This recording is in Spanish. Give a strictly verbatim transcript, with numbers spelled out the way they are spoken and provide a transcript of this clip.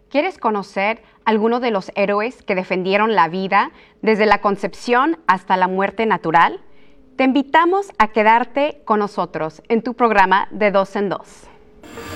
¿Quieres conocer algunos de los héroes que defendieron la vida desde la concepción hasta la muerte natural? Te invitamos a quedarte con nosotros en tu programa de Dos en Dos.